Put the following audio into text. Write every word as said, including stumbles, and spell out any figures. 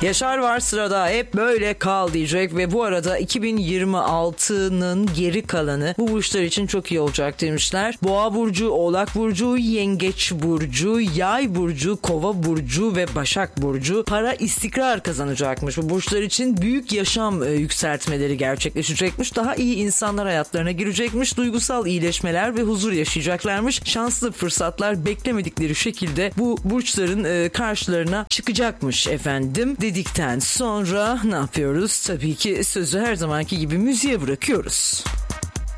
Yaşar var sırada, hep böyle kal diyecek ve bu arada iki bin yirmi altının geri kalanı bu burçlar için çok iyi olacak demişler. Boğa burcu, Oğlak burcu, Yengeç burcu, Yay burcu, Kova burcu ve Başak burcu para istikrar kazanacakmış. Bu burçlar için büyük yaşam e, yükseltmeleri gerçekleşecekmiş. Daha iyi insanlar hayatlarına girecekmiş. Duygusal iyileşmeler ve huzur yaşayacaklarmış. Şanslı fırsatlar beklemedikleri şekilde bu burçların e, karşılarına çıkacakmış efendim dedikten sonra ne yapıyoruz? Tabii ki sözü her zamanki gibi müziğe bırakıyoruz.